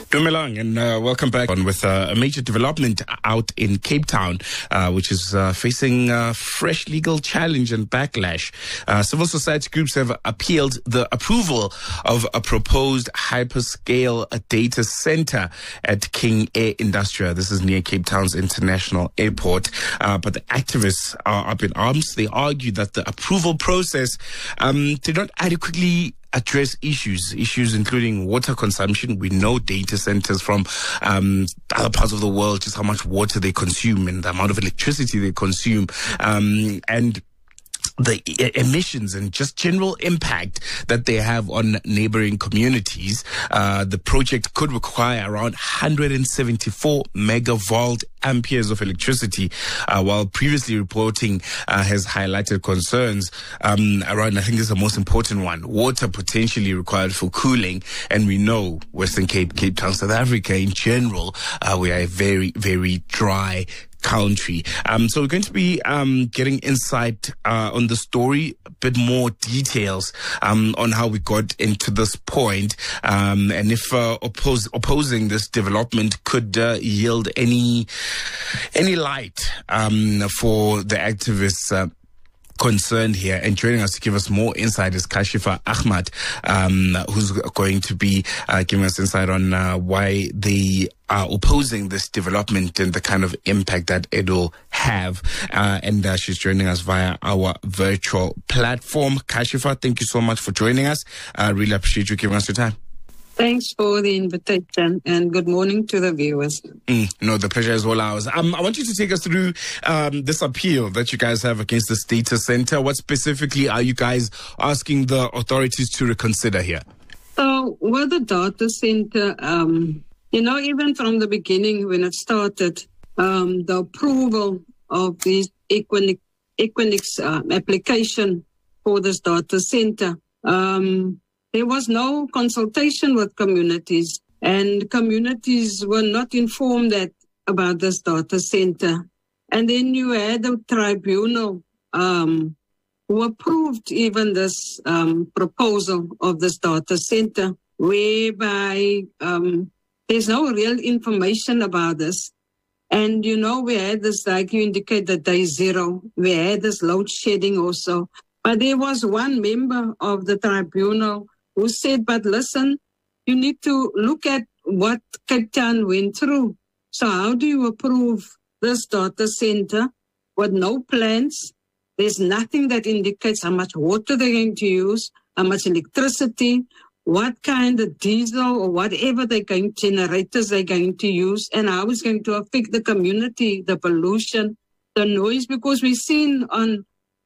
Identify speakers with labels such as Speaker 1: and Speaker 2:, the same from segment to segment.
Speaker 1: Dumelang and welcome back on with a major development out in Cape Town, which is facing fresh legal challenge and backlash. Civil society groups have appealed the approval of a proposed hyperscale data center at King Air Industria. This is near Cape Town's International Airport. But the activists are up in arms. They argue that the approval process did not adequately address issues including water consumption. We know data centers from other parts of the world, just how much water they consume and the amount of electricity they consume, and the emissions and just general impact that they have on neighboring communities. The project could require around 174 megavolt amperes of electricity, while previously reporting has highlighted concerns around, I think this is the most important one, water potentially required for cooling. And we know Western Cape Town, South Africa in general, we are a very, very dry country. So we're going to be getting insight on the story, a bit more details on how we got into this point, and if opposing this development could yield any light for the activists concerned here. And joining us to give us more insight is Kashifa Ahmad, who's going to be giving us insight on why they are opposing this development and the kind of impact that it will have. And she's joining us via our virtual platform. Kashifa, thank you so much for joining us. I really appreciate you giving us your time.
Speaker 2: Thanks for the invitation and good morning to the viewers.
Speaker 1: No, the pleasure is all ours. I want you to take us through this appeal that you guys have against this data center. What specifically are you guys asking the authorities to reconsider here?
Speaker 2: So with the data center, even from the beginning when it started, the approval of the Equinix application for this data center, there was no consultation with communities, and communities were not informed about this data center. And then you had a tribunal who approved even this proposal of this data center, whereby there's no real information about this. And, we had this, like you indicated, day zero. We had this load shedding also. But there was one member of the tribunal who said, but listen, you need to look at what Cape Town went through. So how do you approve this data center with no plans? There's nothing that indicates how much water they're going to use, how much electricity, what kind of diesel or whatever generators they're going to use, and how it's going to affect the community, the pollution, the noise, because we've seen on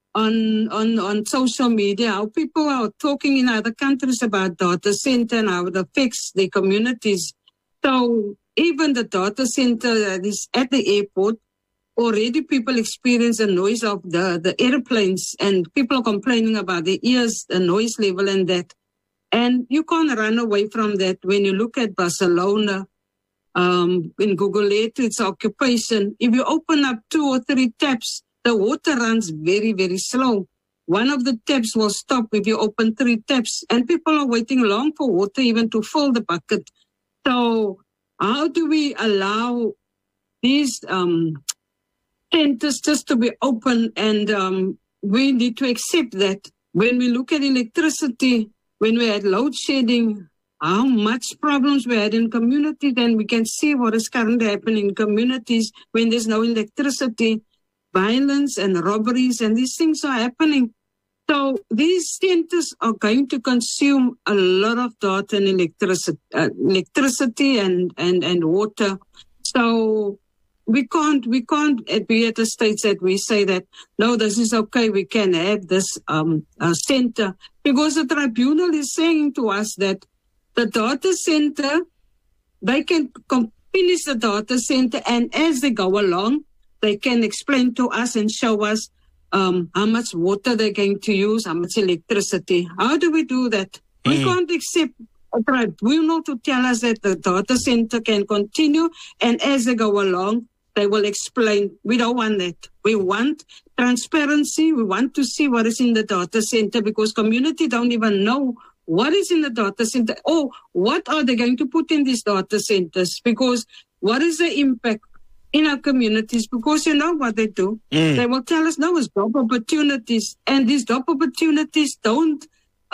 Speaker 2: social media how people are talking in other countries about data center and how it affects their communities. So even the data center that is at the airport, already people experience the noise of the airplanes, and people are complaining about the ears, the noise level and that. And you can't run away from that when you look at Barcelona, in Google Earth, its occupation. If you open up 2 or 3 taps, the water runs very, very slow. One of the taps will stop if you open 3 taps, and people are waiting long for water even to fill the bucket. So how do we allow these centers just to be open? And we need to accept that when we look at electricity, when we had load shedding, how much problems we had in communities, then we can see what is currently happening in communities when there's no electricity. Violence and robberies, and these things are happening. So these centers are going to consume a lot of data and electricity and water. So we can't be at a stage that we say that, no, this is okay, we can have this center. Because the tribunal is saying to us that the data center, they can finish the data center, and as they go along, they can explain to us and show us how much water they're going to use, how much electricity. How do we do that? We can't accept a tribunal to tell us that the data center can continue, and as they go along, they will explain. We don't want that. We want transparency. We want to see what is in the data center, because community don't even know what is in the data center, or what are they going to put in these data centers? Because what is the impact in our communities? Because you know what they do. They will tell us, no, it's job opportunities. And these job opportunities don't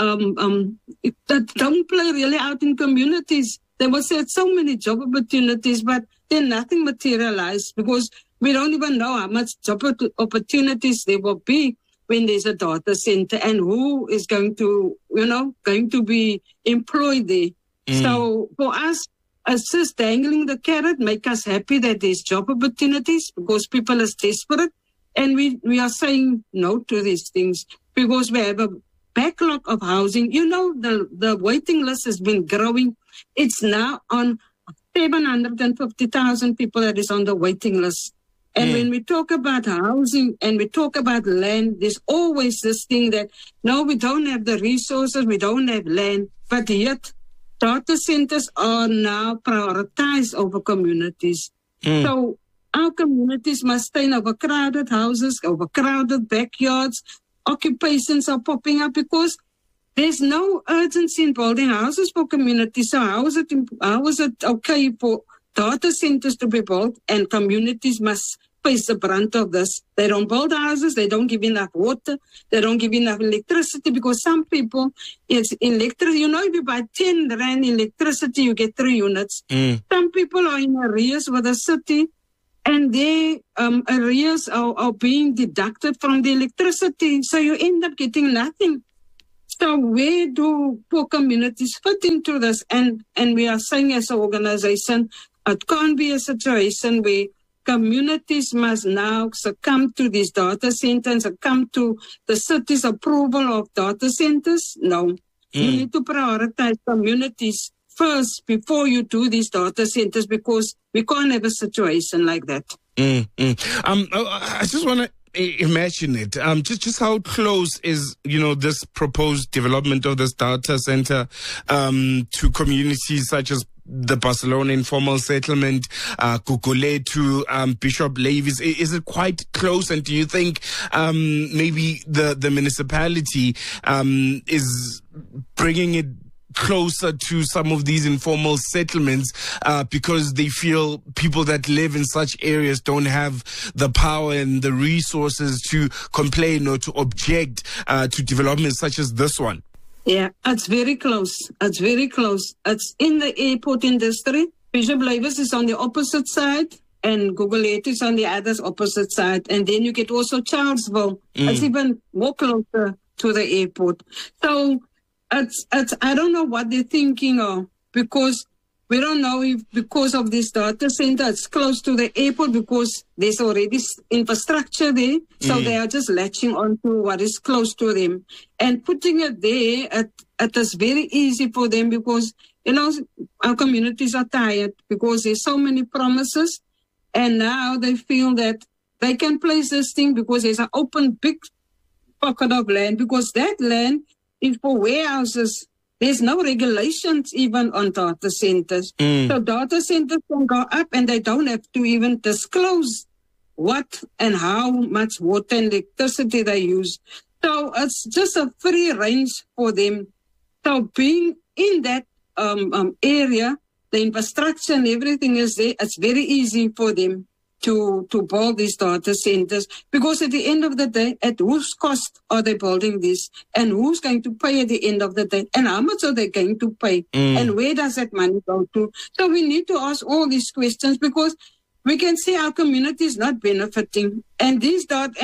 Speaker 2: play really out in communities. They will say so many job opportunities, but then nothing materialized because we don't even know how much job opportunities there will be when there's a data center and who is going to be employed there. So for us, it's just dangling the carrot, make us happy that there's job opportunities because people are desperate. And we are saying no to these things because we have a backlog of housing. You know, the waiting list has been growing. It's now on 750,000 people that is on the waiting list. And when we talk about housing and we talk about land, there's always this thing that, no, we don't have the resources, we don't have land, but yet data centers are now prioritized over communities. So our communities must stay in overcrowded houses, overcrowded backyards. Occupations are popping up because there's no urgency in building houses for communities. So how is it okay for data centers to be built and communities must face the brunt of this? They don't build houses, they don't give enough water, they don't give enough electricity because some people, it's electricity. You know, if you buy 10 rand electricity, you get 3 units. Some people are in arrears with the city and their arrears are being deducted from the electricity. So you end up getting nothing. So where do poor communities fit into this? And we are saying as an organization, it can't be a situation where communities must now succumb to these data centers, succumb to the city's approval of data centers. No, you need to prioritize communities first before you do these data centers because we can't have a situation like that.
Speaker 1: I just want to imagine it. Just how close is, this proposed development of this data center to communities such as the Barcelona informal settlement, Gugulethu, Bishop Lavis? Is it quite close? And do you think maybe the municipality is bringing it closer to some of these informal settlements because they feel people that live in such areas don't have the power and the resources to complain or to object to developments such as this one?
Speaker 2: Yeah, it's very close. It's very close. It's in the airport industry. Bishop Lavis is on the opposite side and Gugulethu is on the other opposite side. And then you get also Charlesville. It's even more closer to the airport. So it's I don't know what they're thinking of because we don't know if because of this data center it's close to the airport because there's already infrastructure there. So they are just latching on to what is close to them. And putting it there, it is very easy for them because, our communities are tired because there's so many promises. And now they feel that they can place this thing because there's an open big pocket of land because that land is for warehouses. There's no regulations even on data centers. So data centers can go up and they don't have to even disclose what and how much water and electricity they use. So it's just a free range for them. So being in that area, the infrastructure and everything is there, it's very easy for them to build these data centers because at the end of the day, at whose cost are they building this and who's going to pay at the end of the day and how much are they going to pay and where does that money go to? So we need to ask all these questions because we can see our community is not benefiting and these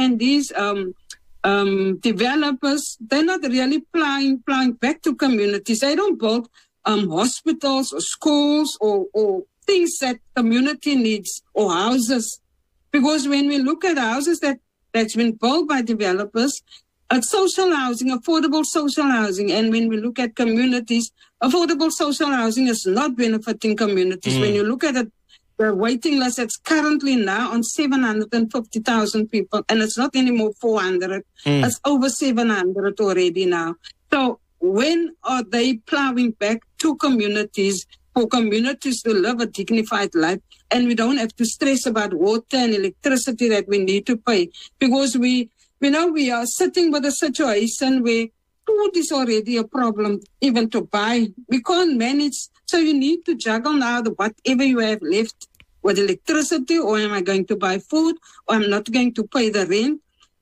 Speaker 2: developers, they're not really applying back to communities. They don't build hospitals or schools or things that community needs or houses. Because when we look at houses that's been built by developers, it's social housing, affordable social housing. And when we look at communities, affordable social housing is not benefiting communities. When you look at it, the waiting list that's currently now on 750,000 people, and it's not anymore 400. It's over 700 already now. So when are they plowing back to communities for communities to live a dignified life and we don't have to stress about water and electricity that we need to pay? Because we are sitting with a situation where food is already a problem, even to buy. We can't manage. So you need to juggle now whatever you have left with electricity, or am I going to buy food, or I'm not going to pay the rent.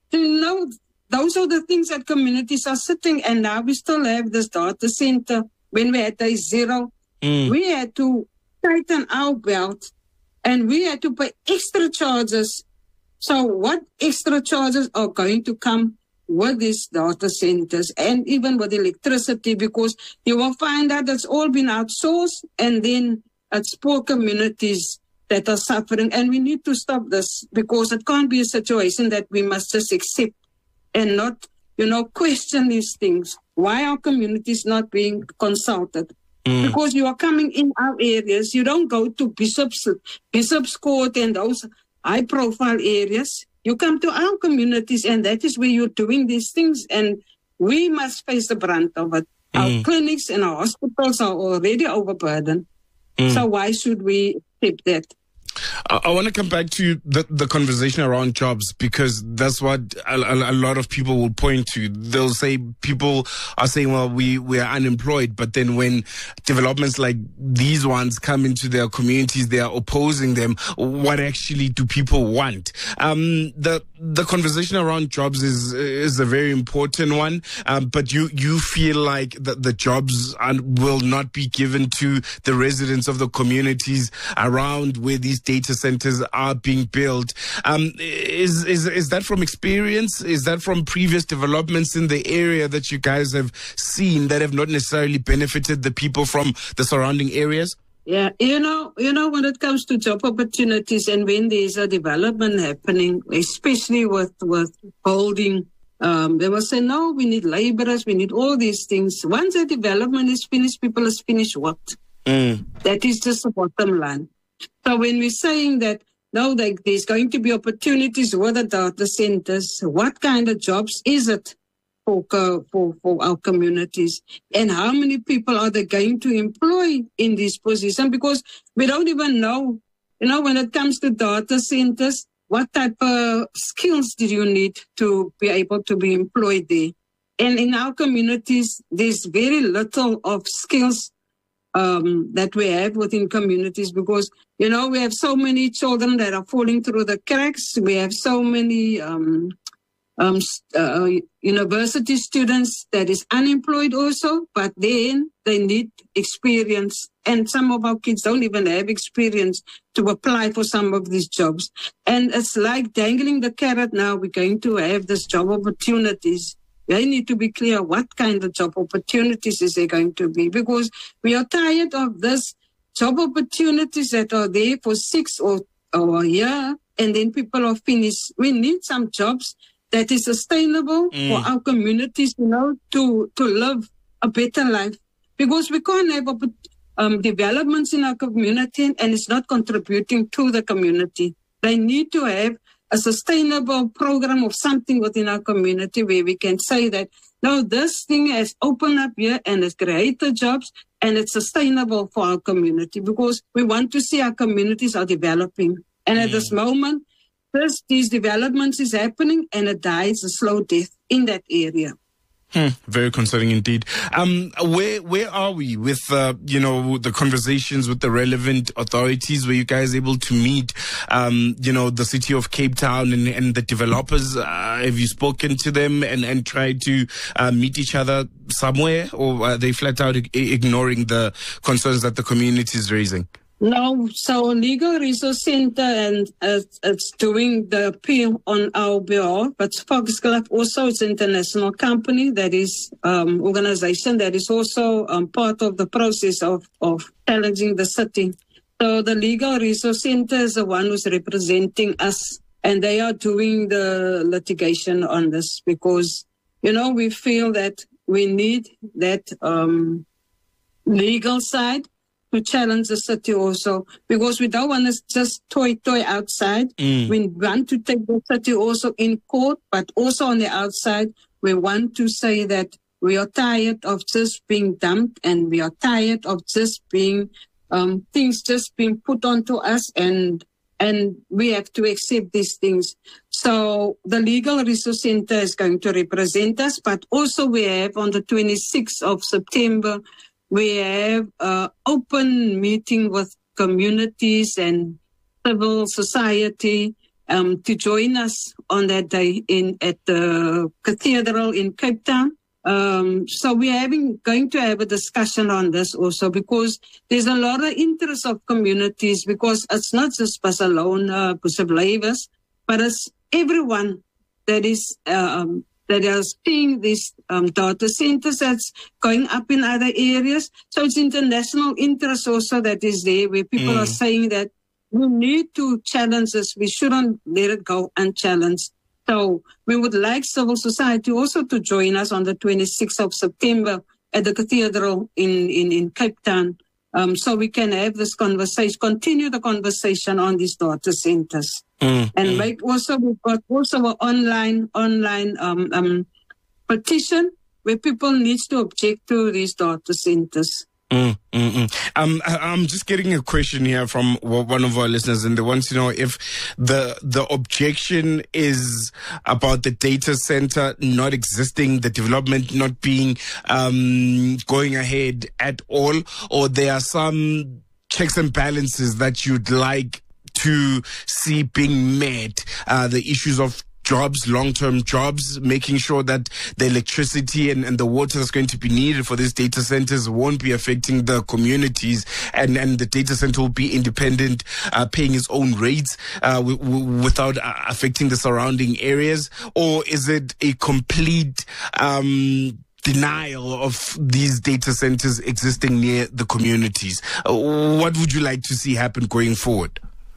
Speaker 2: Those are the things that communities are sitting, and now we still have this data center. When we had day zero, we had to tighten our belt, and we had to pay extra charges. So what extra charges are going to come with these data centers and even with electricity? Because you will find out it's all been outsourced, and then it's poor communities that are suffering. And we need to stop this, because it can't be a situation that we must just accept and not, question these things. Why are communities not being consulted? Because you are coming in our areas. You don't go to Bishop's Court and those high-profile areas. You come to our communities, and that is where you're doing these things, and we must face the brunt of it. Our clinics and our hospitals are already overburdened. So why should we accept that?
Speaker 1: I want to come back to the conversation around jobs, because that's what a lot of people will point to. They'll say, people are saying, well, we are unemployed, but then when developments like these ones come into their communities, they are opposing them. What actually do people want? The conversation around jobs is a very important one, but you feel like the jobs will not be given to the residents of the communities around where these data centers are being built. Is that from experience? Is that from previous developments in the area that you guys have seen that have not necessarily benefited the people from the surrounding areas?
Speaker 2: Yeah, when it comes to job opportunities and when there's a development happening, especially with building, they will say, no, we need laborers, we need all these things. Once the development is finished, people is finished what? That is just the bottom line. So when we're saying that, no, there's going to be opportunities with the data centers, what kind of jobs is it for our communities? And how many people are they going to employ in this position? Because we don't even know, when it comes to data centers, what type of skills do you need to be able to be employed there? And in our communities, there's very little of skills that we have within communities, because, we have so many children that are falling through the cracks. We have so many university students that is unemployed also, but then they need experience. And some of our kids don't even have experience to apply for some of these jobs. And it's like dangling the carrot now. We're going to have this job opportunities. They need to be clear what kind of job opportunities is there going to be, because we are tired of this job opportunities that are there for 6 or a year, and then people are finished. We need some jobs that is sustainable for our communities, to live a better life, because we can't have developments in our community and it's not contributing to the community. They need to have a sustainable program of something within our community where we can say that, no, this thing has opened up here and it's created jobs and it's sustainable for our community, because we want to see our communities are developing. And at this moment, these developments is happening and it dies a slow death in that area.
Speaker 1: Very concerning indeed. Where are we with, the conversations with the relevant authorities? Were you guys able to meet, the city of Cape Town and the developers? Have you spoken to them and tried to meet each other somewhere? Or are they flat out ignoring the concerns that the community is raising?
Speaker 2: No, so Legal Resource Center and it's doing the appeal on our behalf, but Foxglove also is an international company that is organization that is also part of the process of challenging the city. So the Legal Resource Center is the one who's representing us, and they are doing the litigation on this because, we feel that we need that legal side to challenge the city also, because we don't want to just toy outside. We want to take the city also in court, but also on the outside, we want to say that we are tired of just being dumped, and we are tired of just being things just being put onto us, and And we have to accept these things. So the Legal Resource Center is going to represent us, but also we have on the 26th of September, we have an open meeting with communities and civil society to join us on that day at the cathedral in Cape Town. So we're going to have a discussion on this also, because there's a lot of interest of communities, because it's not just Barcelona, Boseblijvers, but it's everyone that is seeing these data centers that's going up in other areas. So it's international interest also that is there, where people are saying that we need to challenge this. We shouldn't let it go unchallenged. So we would like civil society also to join us on the 26th of September at the cathedral in Cape Town, so we can have this conversation, continue the conversation on these data centers. And we've got also an online petition where people need to object to these data centers.
Speaker 1: I'm just getting a question here from one of our listeners, and they want to know if the objection is about the data center not existing, the development not being going ahead at all, or there are some checks and balances that you'd like to see being met, the issues of jobs, long-term jobs, making sure that the electricity and the water that's going to be needed for these data centers won't be affecting the communities, and the data center will be independent, paying its own rates without affecting the surrounding areas? Or is it a complete denial of these data centers existing near the communities? What would you like to see happen going forward?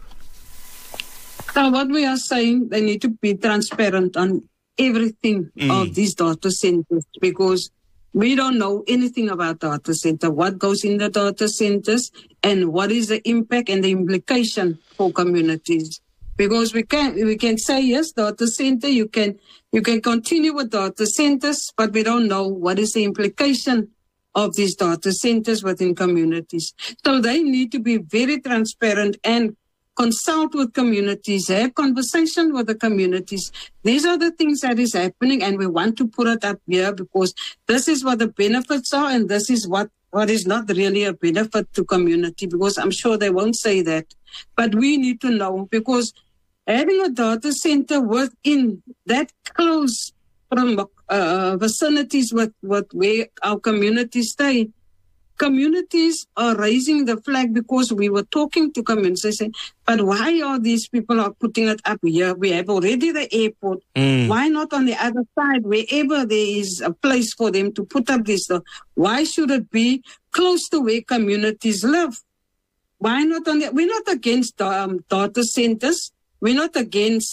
Speaker 2: So what we are saying, they need to be transparent on everything of these data centers, because we don't know anything about data center, what goes in the data centers, and what is the impact and the implication for communities. Because we can say, yes, data center, you can continue with data centers, but we don't know what is the implication of these data centers within communities. So they need to be very transparent and consult with communities, have conversation with the communities. These are the things that is happening, and we want to put it up here because this is what the benefits are, and this is what is not really a benefit to community, because I'm sure they won't say that. But we need to know, because having a data center within that close from vicinities with where our communities stay, communities are raising the flag, because we were talking to communities saying, but why are these people are putting it up here? We have already the airport. Why not on the other side, wherever there is a place for them to put up this? Why should it be close to where communities live? Why not on the, we're not against data centers. We're not against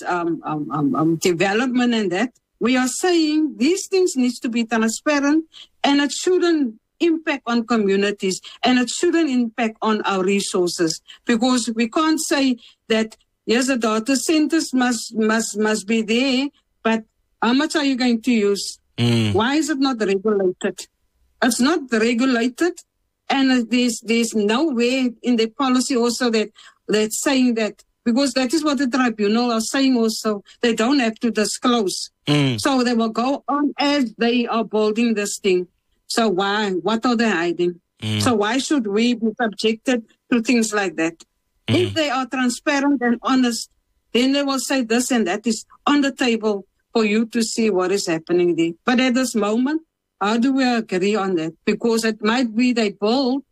Speaker 2: development and that. We are saying these things need to be transparent, and it shouldn't impact on communities, and it shouldn't impact on our resources, because we can't say that yes, the data centers must be there, but how much are you going to use? Why is it not regulated? It's not regulated, and there's nowhere in the policy also that's saying that, because that is what the tribunal are saying also. They don't have to disclose. So they will go on as they are building this thing. So why? What are they hiding? So why should we be subjected to things like that? If they are transparent and honest, then they will say this and that is on the table for you to see what is happening there. But at this moment, how do we agree on that? Because it might be they build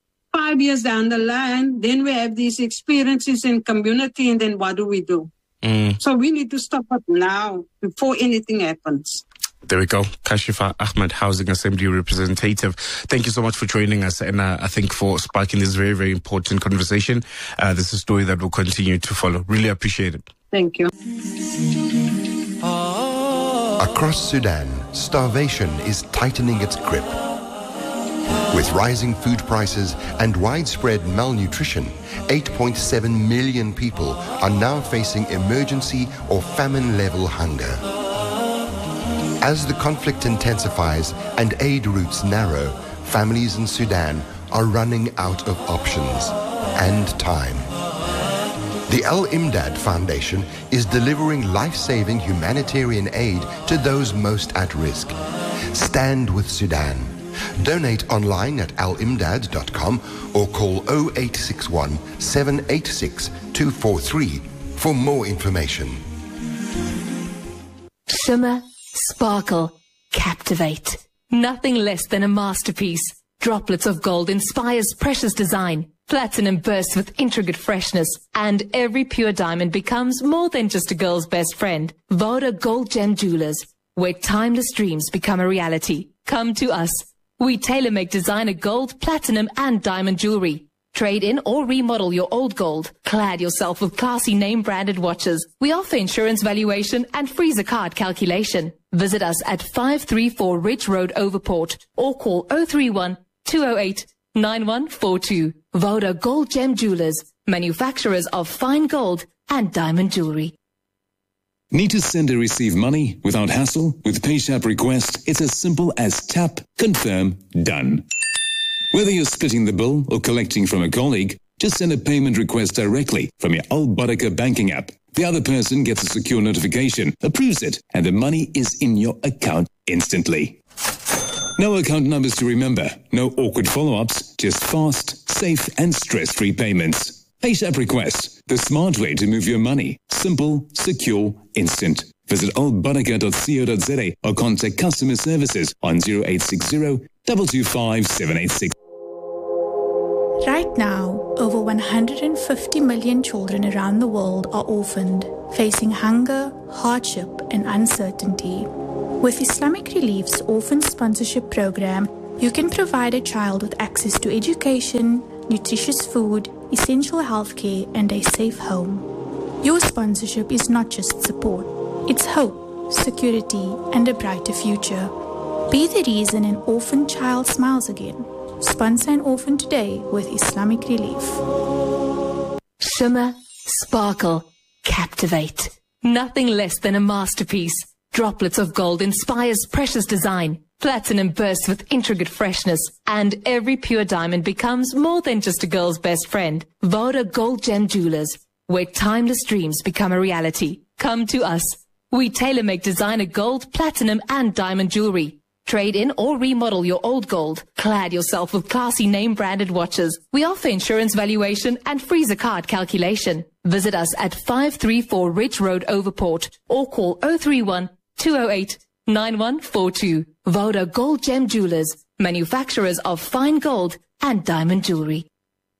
Speaker 2: 5 years down the line, then we have these experiences in community, and then what do we do? So we need to stop it now before anything happens.
Speaker 1: There we go. Kashifa Ahmed, Housing Assembly Representative. Thank you so much for joining us, and I think for sparking this very, very important conversation. This is a story that will continue to follow. Really appreciate it.
Speaker 2: Thank you.
Speaker 3: Across Sudan, starvation is tightening its grip. With rising food prices and widespread malnutrition, 8.7 million people are now facing emergency or famine-level hunger. As the conflict intensifies and aid routes narrow, families in Sudan are running out of options and time. The Al Imdad Foundation is delivering life-saving humanitarian aid to those most at risk. Stand with Sudan. Donate online at alimdad.com or call 0861 786 243 for more information.
Speaker 4: Shimmer, sparkle, captivate. Nothing less than a masterpiece. Droplets of gold inspires precious design. Platinum bursts with intricate freshness, and every pure diamond becomes more than just a girl's best friend. Voda Gold Gem Jewelers, where timeless dreams become a reality. Come to us. We tailor-make designer gold, platinum, and diamond jewelry. Trade in or remodel your old gold. Clad yourself with classy name-branded watches. We offer insurance valuation and freezer card calculation. Visit us at 534 Ridge Road, Overport, or call 031 208 9142. Voda Gold Gem Jewelers, manufacturers of fine gold and diamond jewelry.
Speaker 5: Need to send or receive money without hassle? With PayShap Request, it's as simple as tap, confirm, done. Whether you're splitting the bill or collecting from a colleague, just send a payment request directly from your Al Barakah banking app. The other person gets a secure notification, approves it, and the money is in your account instantly. No account numbers to remember, no awkward follow-ups, just fast, safe, and stress-free payments. PayShap Request, the smart way to move your money. Simple, secure, instant. Visit albarakah.co.za or contact customer services on 0860 225 786.
Speaker 6: Right now, over 150 million children around the world are orphaned, facing hunger, hardship, and uncertainty. With Islamic Relief's Orphan Sponsorship Program, you can provide a child with access to education, nutritious food, essential healthcare, and a safe home. Your sponsorship is not just support, it's hope, security, and a brighter future. Be the reason an orphan child smiles again. Sponsor an orphan today with Islamic Relief.
Speaker 4: Shimmer, sparkle, captivate. Nothing less than a masterpiece. Droplets of gold inspires precious design. Platinum bursts with intricate freshness, and every pure diamond becomes more than just a girl's best friend. Voda Gold Gem Jewelers, where timeless dreams become a reality. Come to us. We tailor-make designer gold, platinum, and diamond jewelry. Trade in or remodel your old gold. Clad yourself with classy name-branded watches. We offer insurance valuation and freezer card calculation. Visit us at 534 Ridge Road, Overport, or call 031 208 9142. Voda Gold Gem Jewelers, manufacturers of fine gold and diamond jewelry.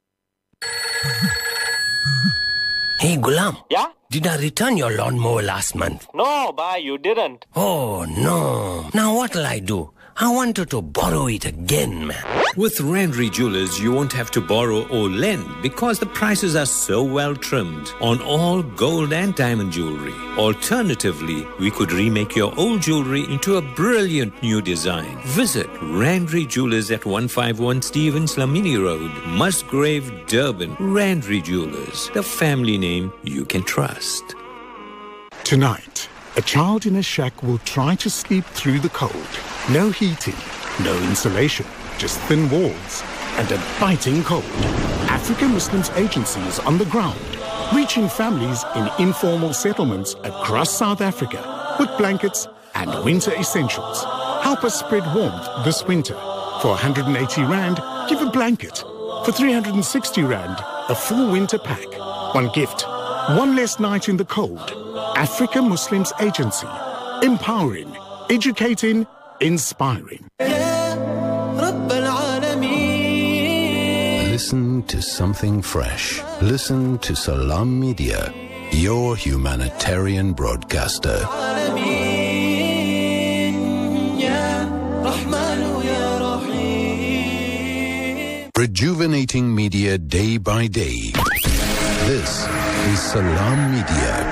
Speaker 7: Hey, Gulam.
Speaker 8: Yeah?
Speaker 7: Did I return your lawnmower last month?
Speaker 8: No, bhai, you didn't.
Speaker 7: Oh, no. Now what'll I do? I wanted to borrow it again, man.
Speaker 9: With Randry Jewelers, you won't have to borrow or lend because the prices are so well trimmed on all gold and diamond jewelry. Alternatively, we could remake your old jewelry into a brilliant new design. Visit Randry Jewelers at 151 Stevens Lamini Road, Musgrave, Durban. Randry Jewelers, the family name you can trust.
Speaker 10: Tonight, a child in a shack will try to sleep through the cold. No heating, no insulation, just thin walls and a biting cold. African Muslims Agency is on the ground, reaching families in informal settlements across South Africa with blankets and winter essentials. Help us spread warmth this winter. For 180 Rand, give a blanket. For 360 Rand, a full winter pack. One gift, one less night in the cold. African Muslims Agency. Empowering, educating, inspiring.
Speaker 11: Listen to something fresh. Listen to Salam Media, your humanitarian broadcaster. Rejuvenating media day by day. This is Salam Media.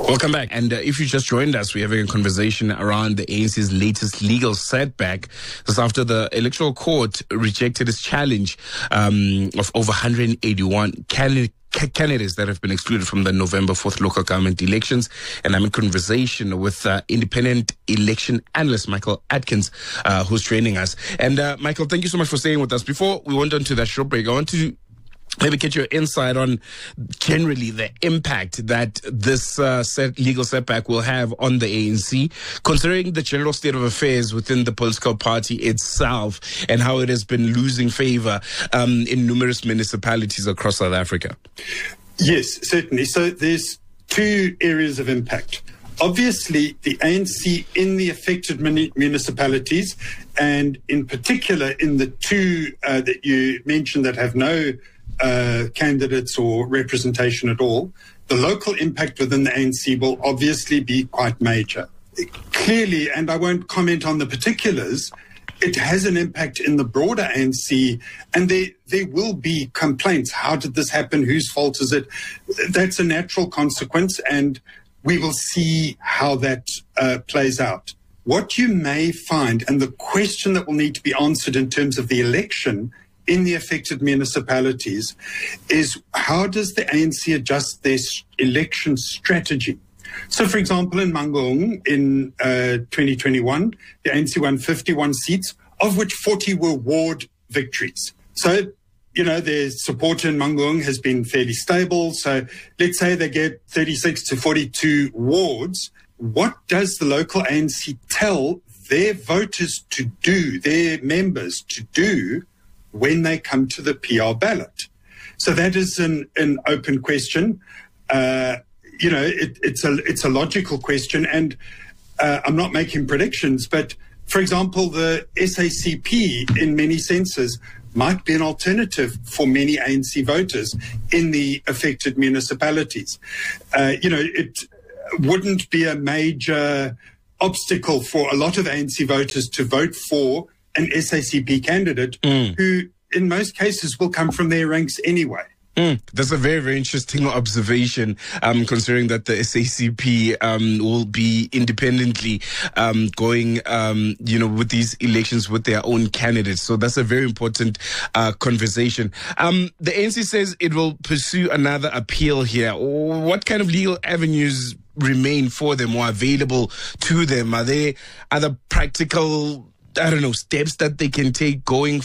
Speaker 1: Welcome back. And if you just joined us, we're having a conversation around the ANC's latest legal setback. This after the Electoral Court rejected its challenge of over 181 candidates that have been excluded from the November 4th local government elections. And I'm in conversation with independent election analyst Michael Atkins, who's joining us. And Michael, thank you so much for staying with us. Before we went on to that short break, I want to maybe get your insight on generally the impact that this legal setback will have on the ANC, considering the general state of affairs within the political party itself and how it has been losing favor in numerous municipalities across South Africa.
Speaker 8: Yes, certainly. So there's two areas of impact. Obviously, the ANC in the affected municipalities, and in particular in the two that you mentioned that have no candidates or representation at all, the local impact within the ANC will obviously be quite major. Clearly, and I won't comment on the particulars, it has an impact in the broader ANC, and there will be complaints. How did this happen? Whose fault is it? That's a natural consequence, and we will see how that plays out. What you may find, and the question that will need to be answered in terms of the election in the affected municipalities, is how does the ANC adjust their election strategy? So, for example, in Mangaung in 2021, the ANC won 51 seats, of which 40 were ward victories. So, you know, their support in Mangaung has been fairly stable. So let's say they get 36 to 42 wards. What does the local ANC tell their voters to do, their members to do, when they come to the PR ballot? So that is an open question. It's a logical question, and I'm not making predictions, but for example, the SACP in many senses might be an alternative for many ANC voters in the affected municipalities. It wouldn't be a major obstacle for a lot of ANC voters to vote for an SACP candidate who, in most cases, will come from their ranks anyway.
Speaker 1: That's a very, very interesting observation, considering that the SACP will be independently going, with these elections with their own candidates. So that's a very important conversation. The ANC says it will pursue another appeal here. What kind of legal avenues remain for them or available to them? Are there other practical steps that they can take going